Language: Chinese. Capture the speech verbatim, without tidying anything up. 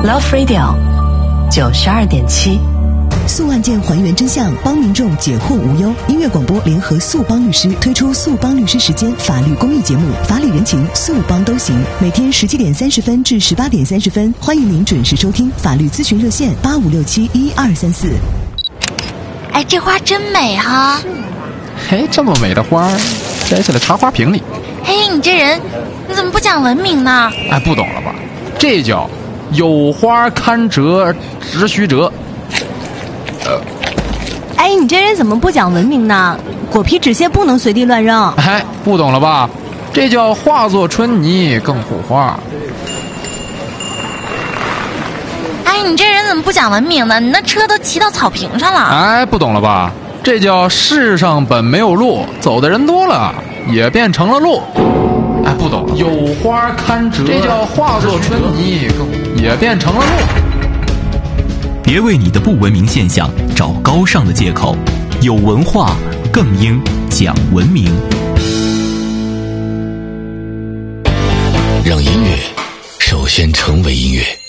Love Radio 九十二点七。 诉案件还原真相，帮民众解惑无忧。音乐广播联合诉帮律师推出诉帮律师时间法律公益节目，法理人情，诉帮都行。每天十七点三十分至十八点三十分，欢迎您准时收听法律咨询热线八五六七一二三四。 哎，这花真美哈！ 嘿，这么美的花，摘下来插花瓶里。 嘿，你这人，你怎么不讲文明呢？ 哎，不懂了吧？这叫有花堪折直须折。 哎，你这人怎么不讲文明呢？果皮纸屑不能随地乱扔。 哎，不懂了吧？这叫化作春泥更护花。 哎，你这人怎么不讲文明呢？你那车都骑到草坪上了。 哎，不懂了吧？这叫世上本没有路，走的人多了也变成了路。哎，不懂了，有花堪折，这叫化作春泥更也变成了路。 别为你的不文明现象找高尚的借口，有文化更应讲文明。 让音乐首先成为音乐。